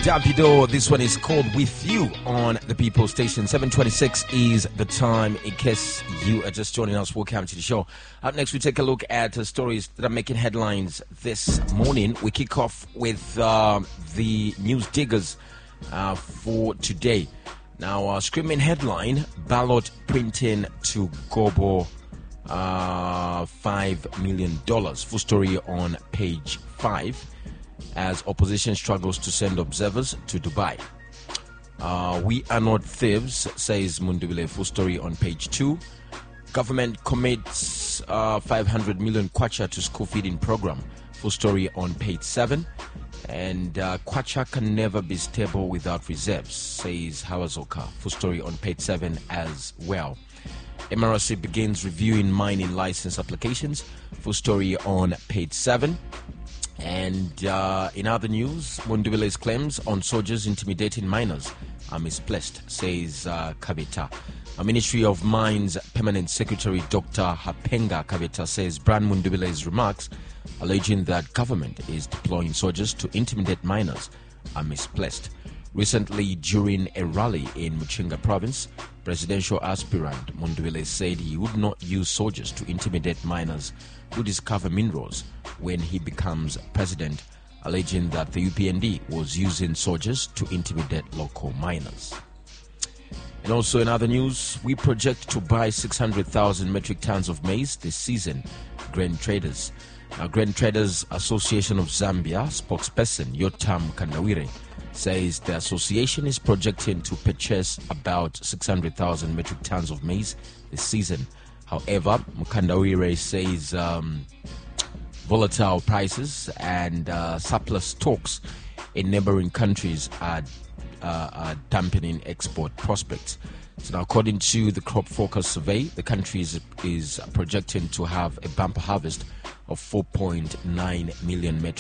Davido, this one is called With You on the People Station. 7:26 is the time in case you are just joining us. Welcome to the show. Up next, we take a look at the stories that are making headlines this morning. We kick off with the news diggers for today. Now, screaming headline, ballot printing to gobble $5 million. Full story on page 5. As opposition struggles to send observers to Dubai. We are not thieves, says Mundubile. Full story on page 2. Government commits 500 million kwacha to school feeding program. Full story on page 7. And kwacha can never be stable without reserves, says Hawazoka. Full story on page 7 as well. MRC begins reviewing mining license applications. Full story on page 7. And in other news, Mundubile's claims on soldiers intimidating miners are misplaced, says Kabeta. A Ministry of Mines Permanent Secretary Dr. Hapenga Kabeta says Brian Mundubile's remarks alleging that government is deploying soldiers to intimidate miners are misplaced. Recently, during a rally in Muchinga province, presidential aspirant Mundubile said he would not use soldiers to intimidate miners who discover minerals when he becomes president, alleging that the UPND was using soldiers to intimidate local miners. And also in other news, we project to buy 600,000 metric tons of maize this season, Grain Traders. Now, Grain Traders Association of Zambia spokesperson Yotam Kandawire says the association is projecting to purchase about 600,000 metric tons of maize this season. However, Mukandawire says volatile prices and surplus stocks in neighboring countries are dampening export prospects. So now, according to the Crop Focus survey, the country is projecting to have a bumper harvest of 4.9 million metric